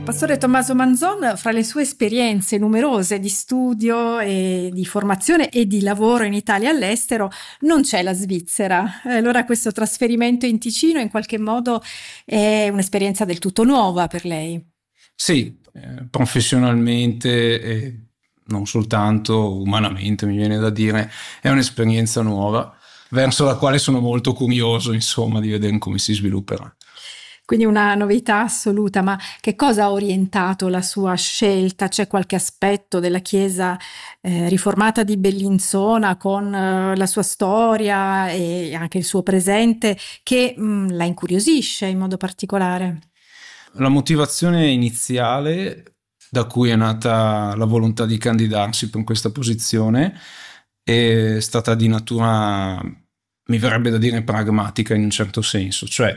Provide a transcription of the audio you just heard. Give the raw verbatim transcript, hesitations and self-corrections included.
Pastore Tommaso Manzon, fra le sue esperienze numerose di studio e di formazione e di lavoro in Italia e all'estero, non c'è la Svizzera. Allora questo trasferimento in Ticino in qualche modo è un'esperienza del tutto nuova per lei. Sì, eh, professionalmente e non soltanto umanamente, mi viene da dire, è un'esperienza nuova verso la quale sono molto curioso, insomma, di vedere come si svilupperà. Quindi una novità assoluta, ma che cosa ha orientato la sua scelta? C'è qualche aspetto della Chiesa eh, riformata di Bellinzona con eh, la sua storia e anche il suo presente che mh, la incuriosisce in modo particolare? La motivazione iniziale da cui è nata la volontà di candidarsi per questa posizione è stata di natura, mi verrebbe da dire, pragmatica in un certo senso, cioè